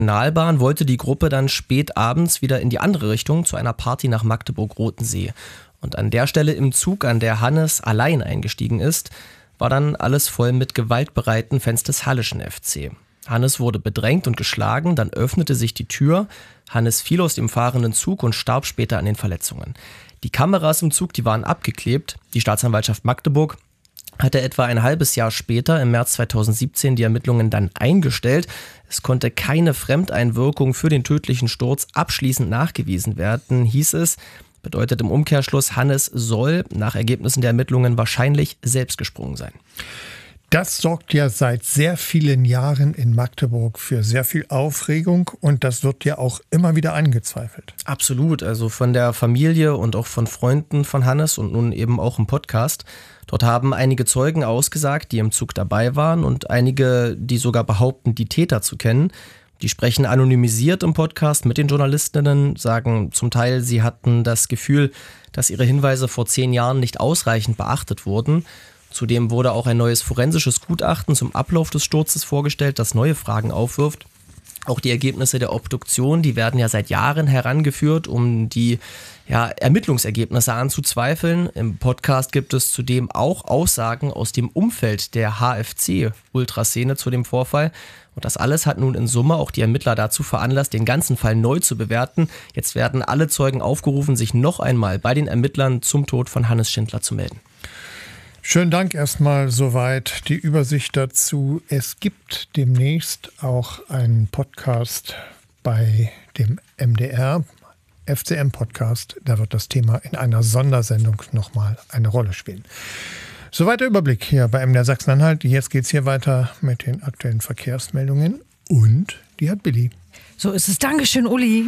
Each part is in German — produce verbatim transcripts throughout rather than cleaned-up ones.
Regionalbahn wollte die Gruppe dann spät abends wieder in die andere Richtung zu einer Party nach Magdeburg-Rotensee. Und an der Stelle im Zug, an der Hannes allein eingestiegen ist, war dann alles voll mit gewaltbereiten Fans des Halleschen F C. Hannes wurde bedrängt und geschlagen, dann öffnete sich die Tür. Hannes fiel aus dem fahrenden Zug und starb später an den Verletzungen. Die Kameras im Zug, die waren abgeklebt. Die Staatsanwaltschaft Magdeburg hatte etwa ein halbes Jahr später, im März zweitausendsiebzehn, die Ermittlungen dann eingestellt. Es konnte keine Fremdeinwirkung für den tödlichen Sturz abschließend nachgewiesen werden, hieß es. Bedeutet im Umkehrschluss, Hannes soll nach Ergebnissen der Ermittlungen wahrscheinlich selbst gesprungen sein. Das sorgt ja seit sehr vielen Jahren in Magdeburg für sehr viel Aufregung und das wird ja auch immer wieder angezweifelt. Absolut, also von der Familie und auch von Freunden von Hannes und nun eben auch im Podcast. Dort haben einige Zeugen ausgesagt, die im Zug dabei waren und einige, die sogar behaupten, die Täter zu kennen. Die sprechen anonymisiert im Podcast mit den Journalistinnen, sagen zum Teil, sie hatten das Gefühl, dass ihre Hinweise vor zehn Jahren nicht ausreichend beachtet wurden. Zudem wurde auch ein neues forensisches Gutachten zum Ablauf des Sturzes vorgestellt, das neue Fragen aufwirft. Auch die Ergebnisse der Obduktion, die werden ja seit Jahren herangeführt, um die ja, Ermittlungsergebnisse anzuzweifeln. Im Podcast gibt es zudem auch Aussagen aus dem Umfeld der H F C-Ultraszene zu dem Vorfall. Und das alles hat nun in Summe auch die Ermittler dazu veranlasst, den ganzen Fall neu zu bewerten. Jetzt werden alle Zeugen aufgerufen, sich noch einmal bei den Ermittlern zum Tod von Hannes Schindler zu melden. Schönen Dank erstmal soweit die Übersicht dazu. Es gibt demnächst auch einen Podcast bei dem M D R, F C M-Podcast. Da wird das Thema in einer Sondersendung nochmal eine Rolle spielen. Soweit der Überblick hier bei M D R Sachsen-Anhalt. Jetzt geht es hier weiter mit den aktuellen Verkehrsmeldungen und die hat Billy. So ist es. Dankeschön, Uli.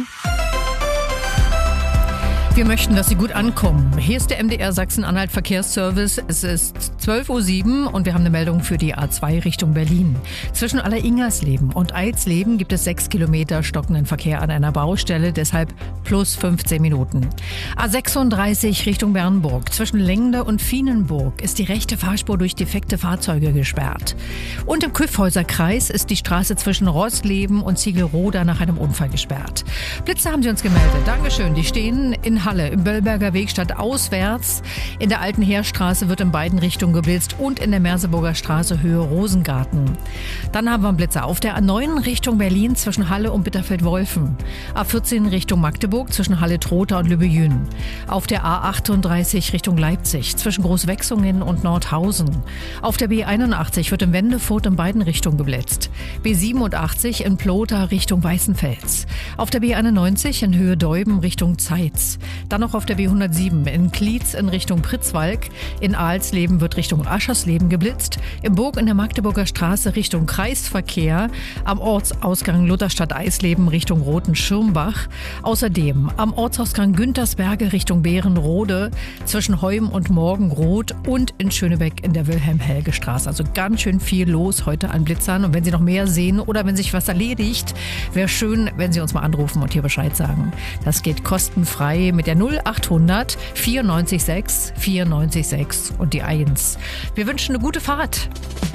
Wir möchten, dass Sie gut ankommen. Hier ist der M D R Sachsen-Anhalt Verkehrsservice. Es ist zwölf Uhr sieben und wir haben eine Meldung für die A zwei Richtung Berlin. Zwischen Aller-Ingersleben und Eidsleben gibt es sechs Kilometer stockenden Verkehr an einer Baustelle, deshalb plus fünfzehn Minuten. A sechsunddreißig Richtung Bernburg. Zwischen Lengde und Fienenburg ist die rechte Fahrspur durch defekte Fahrzeuge gesperrt. Und im Kyffhäuser Kreis ist die Straße zwischen Rossleben und Ziegelroda nach einem Unfall gesperrt. Blitze haben Sie uns gemeldet. Dankeschön. Die stehen in Halle im Böllberger Weg statt auswärts. In der Alten Heerstraße wird in beiden Richtungen geblitzt und in der Merseburger Straße Höhe Rosengarten. Dann haben wir einen Blitzer auf der A neun Richtung Berlin zwischen Halle und Bitterfeld-Wolfen. A vierzehn Richtung Magdeburg zwischen Halle-Trotha und Lübbejün. Auf der A achtunddreißig Richtung Leipzig zwischen Großwechsungen und Nordhausen. Auf der B einundachtzig wird im Wendefurt in beiden Richtungen geblitzt. B siebenundachtzig in Plotha Richtung Weißenfels. Auf der B einundneunzig in Höhe Deuben Richtung Zeitz. Dann noch auf der B hundertsieben in Klietz in Richtung Pritzwalk. In Alsleben wird Richtung Aschersleben geblitzt. Im Burg in der Magdeburger Straße Richtung Kreisverkehr. Am Ortsausgang Lutherstadt-Eisleben Richtung Roten-Schirmbach. Außerdem am Ortsausgang Güntersberge Richtung Bärenrode. Zwischen Heum und Morgenroth. Und in Schönebeck in der Wilhelm-Helge-Straße. Also ganz schön viel los heute an Blitzern. Und wenn Sie noch mehr sehen oder wenn sich was erledigt, wäre schön, wenn Sie uns mal anrufen und hier Bescheid sagen. Das geht kostenfrei mit der null achthundert vierundneunzig sechs vierundneunzig sechs und die eins. Wir wünschen eine gute Fahrt.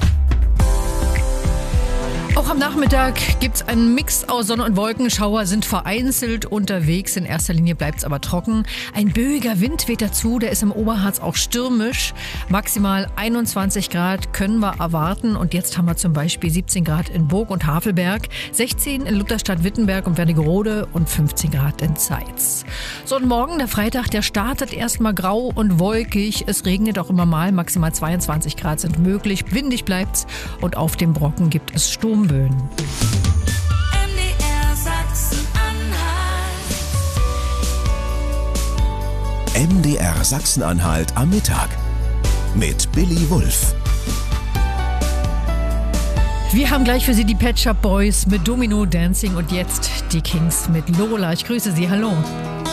Auch am Nachmittag gibt es einen Mix aus Sonne und Wolken. Schauer sind vereinzelt unterwegs. In erster Linie bleibt es aber trocken. Ein böiger Wind weht dazu. Der ist im Oberharz auch stürmisch. Maximal einundzwanzig Grad können wir erwarten. Und jetzt haben wir zum Beispiel siebzehn Grad in Burg und Havelberg, sechzehn in Lutherstadt-Wittenberg und Wernigerode und fünfzehn Grad in Zeitz. So, und morgen, der Freitag, der startet erstmal grau und wolkig. Es regnet auch immer mal. Maximal zweiundzwanzig Grad sind möglich. Windig bleibt's. Und auf dem Brocken gibt es Sturm. M D R Sachsen-Anhalt. M D R Sachsen-Anhalt am Mittag mit Billy Wulff. Wir haben gleich für Sie die Pet Shop Boys mit Domino Dancing und jetzt die Kings mit Lola. Ich grüße Sie. Hallo.